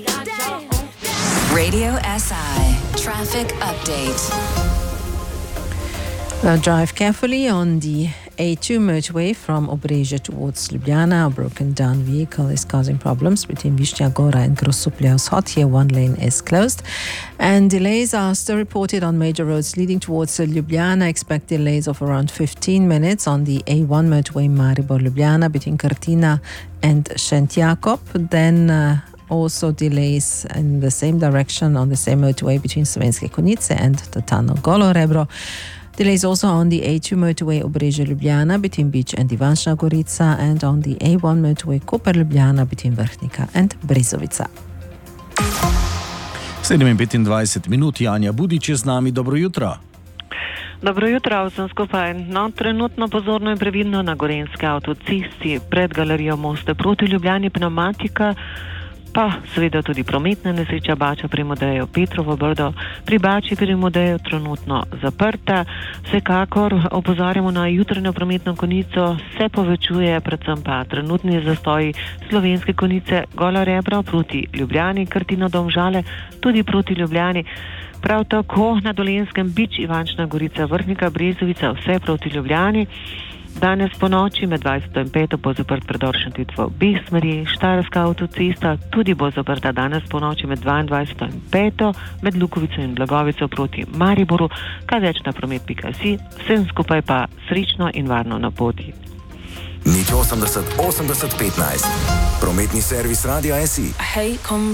Radio SI Traffic Update. Now drive carefully on the A2 motorway from Obrežje towards Ljubljana. A broken down vehicle is causing problems between Višnja Gora and Grosuplje Vzhod. Here one lane is closed. And delays are still reported on major roads leading towards Ljubljana. Expect delays of around 15 minutes on the A1 motorway Maribor-Ljubljana between Krtina and Šentjakov. Then also delays in the same direction on the same motorway between Slovenske Konjice and Tatano-Golo Rebro. Delays also on the A2 motorway Obrežje-Ljubljana between Beach and Ivančna Gorica, and on the A1 motorway Koper-Ljubljana between Vrhnika and Brezovica. 7:25 minut, Janja Budič je z nami, dobro jutro. Dobro jutro vsem skupaj. No, trenutno pozorno in previdno na Gorenjski avtocesti pred galerijo Moste proti Ljubljani pneumatika, pa seveda tudi prometna nesreča Bača pri Modeju Petrovo Brdo. Pri Bači pri Modeju trenutno zaprta. Vsekakor opozarjamo na jutranjo prometno konico, se povečuje, predvsem pa trenutni zastoji Slovenske Konjice Gola Rebro proti Ljubljani, Krtino Domžale tudi proti Ljubljani. Prav tako na Dolenjskem Bič, Ivančna Gorica, Vrhnika, Brezovica, vse proti Ljubljani. Danes po noči med 20 in 5 bo zaprt predor Šentvid v obeh smeri. Štajerska avtocesta tudi bo zaprta danes po noči med 22 in 5 med Lukovico in Blagovico proti Mariboru. Kaj več na promet.si, vsem skupaj pa srečno in varno na poti. Nič 80 80 15. Prometni servis Radia SI.